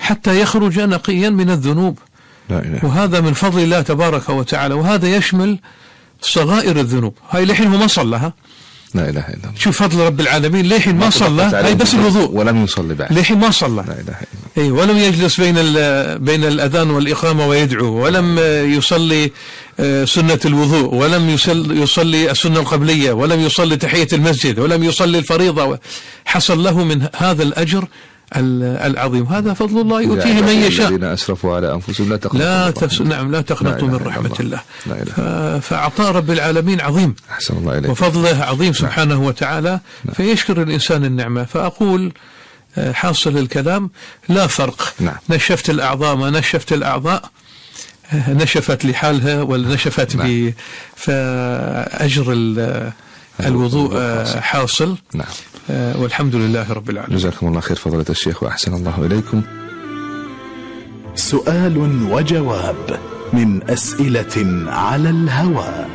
حتى يخرج نقيا من الذنوب. لا إله. وهذا من فضل الله تبارك وتعالى، وهذا يشمل صغائر الذنوب. هاي لحين هو ما صلىها. لا إله إلا الله. شوف فضل رب العالمين، لحين ما صلى، هاي بس الوضوء، ولم يصلي بعد، لحين ما صلى. لا إله إلا الله. أي ولم يجلس بين الأذان والإقامة ويدعو، ولم يصلي سنة الوضوء، ولم يصلي السنة القبلية، ولم يصلي تحية المسجد، ولم يصلي الفريضة، حصل له من هذا الأجر العظيم. هذا فضل الله يؤتيه من يشاء. الذين أسرفوا على أنفسهم لا تقنطوا من رحمة الله. فعطاء رب العالمين عظيم، أحسن الله إليك، وفضله عظيم سبحانه وتعالى. فيشكر الإنسان النعمة. فأقول حاصل الكلام لا فرق. نشفت الأعضاء ما نشفت الأعضاء، نشفت لحالها ولا نشفت فأجر الوضوء حاصل. والحمد لله رب العالمين. جزاكم الله خير فضيلة الشيخ وأحسن الله إليكم. سؤال وجواب من أسئلة على الهواء.